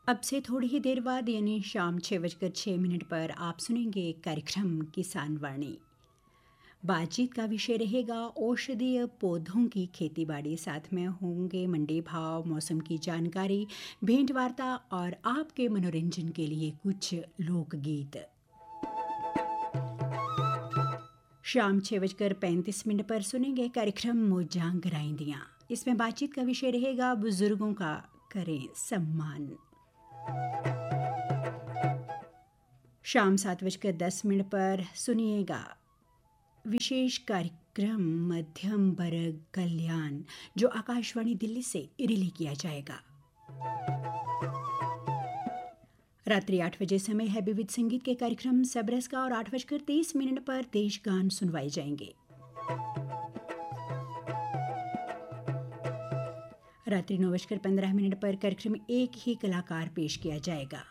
अब से थोड़ी ही देर बाद यानी शाम 6:06 पर आप सुनेंगे कार्यक्रम किसान वाणी। बातचीत का विषय रहेगा औषधीय पौधों की खेतीबाड़ी, साथ में होंगे मंडी भाव, मौसम की जानकारी, भेंट वार्ता और आपके मनोरंजन के लिए कुछ लोकगीत। शाम 6:35 पर सुनेंगे कार्यक्रम मोजां गराइंदियाँ। इसमें बातचीत का विषय रहेगा बुजुर्गों का करें सम्मान। शाम 7:10 पर सुनिएगा विशेष कार्यक्रम मध्यम वर्ग कल्याण, जो आकाशवाणी दिल्ली से रिले किया जाएगा। रात्रि 8 बजे समय है विविध संगीत के कार्यक्रम सबरस का और 8:30 पर देश गान सुनवाए जाएंगे। रात्रि 9:15 पर कार्यक्रम एक ही कलाकार पेश किया जाएगा।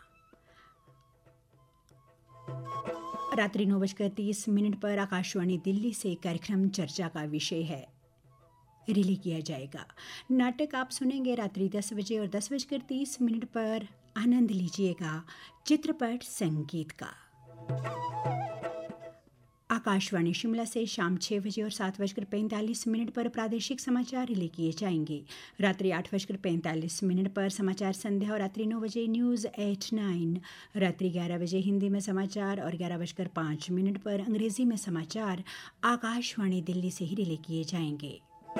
रात्रि 9:30 पर आकाशवाणी दिल्ली से कार्यक्रम चर्चा का विषय है रिले किया जाएगा। नाटक आप सुनेंगे रात्रि 10 बजे और 10:30 पर आनंद लीजिएगा चित्रपट संगीत का। आकाशवाणी शिमला से शाम 6 बजे और 7:45 पर प्रादेशिक समाचार रिले किए जाएंगे। रात्रि 8:45 पर समाचार संध्या और रात्रि 9 बजे न्यूज़ एट 9। रात्रि 11 बजे हिंदी में समाचार और 11:05 पर अंग्रेजी में समाचार आकाशवाणी दिल्ली से ही रिले किए जाएंगे।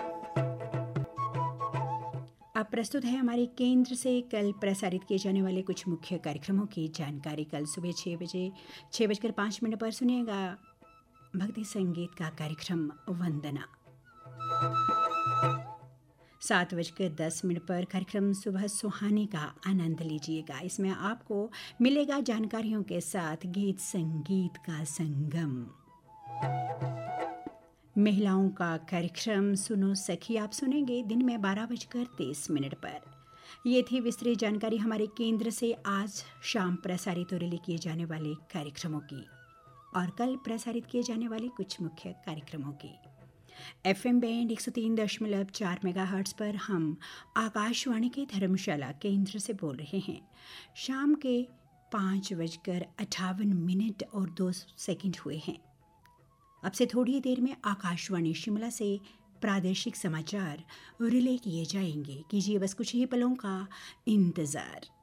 अब प्रस्तुत है हमारे केंद्र से कल प्रसारित किए जाने वाले कुछ मुख्य कार्यक्रमों की जानकारी। कल सुबह 6:05 पर सुनिएगा भक्ति संगीत का कार्यक्रम वंदना। 7:10 पर कार्यक्रम सुबह सुहानी का आनंद लीजिएगा। इसमें आपको मिलेगा जानकारियों के साथ गीत संगीत का संगम। महिलाओं का कार्यक्रम सुनो सखी आप सुनेंगे दिन में 12:30 पर। ये थी विस्तृत जानकारी हमारे केंद्र से आज शाम प्रसारित और रिले किए जाने वाले कार्यक्रमों की और कल प्रसारित किए जाने वाले कुछ मुख्य कार्यक्रमों की। FM बैंड 103.4 मेगाहर्ट्ज़ पर हम आकाशवाणी के धर्मशाला केंद्र से बोल रहे हैं। शाम के 5:58 और 2 हुए हैं। अब से थोड़ी देर में आकाशवाणी शिमला से प्रादेशिक समाचार रिले किए जाएंगे। कीजिए बस कुछ ही पलों का इंतज़ार।